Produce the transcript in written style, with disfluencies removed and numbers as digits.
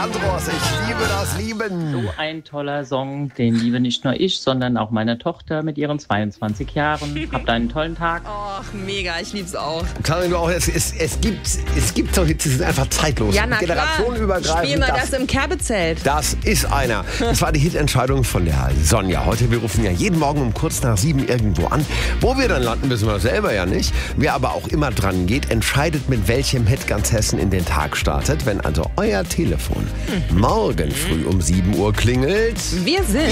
Leandros, ich liebe das Lieben. So ein toller Song, den liebe nicht nur ich, sondern auch meine Tochter mit ihren 22 Jahren. Habt einen tollen Tag. Och, mega, ich lieb's auch. Karin, du auch, es gibt so Hits, die sind einfach zeitlos. Ja, na klar. Generationenübergreifend. Spiel mal das im Kerbezelt. Das ist einer. Das war die Hitentscheidung von der Sonja. Heute, wir rufen ja jeden Morgen um kurz nach 7 irgendwo an. Wo wir dann landen, wissen wir selber ja nicht. Wer aber auch immer dran geht, entscheidet, mit welchem Hit ganz Hessen in den Tag startet. Wenn also euer Telefon morgen früh um 7 Uhr klingelt. Wir sind